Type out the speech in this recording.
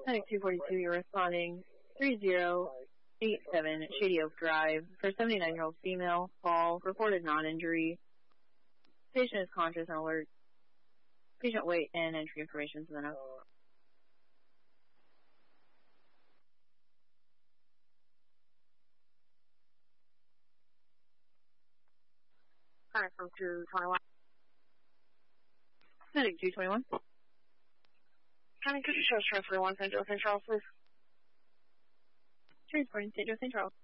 Medic 242, you're responding 3087 Shady Oak Drive for 79-year-old female, fall, reported non-injury. Patient is conscious and alert. Patient weight and entry information to the note. Alright, from 221. Medic 221. County, could you show us transfer 1 St. Joe St. Charles, please? Transporting St. Joe St. Charles.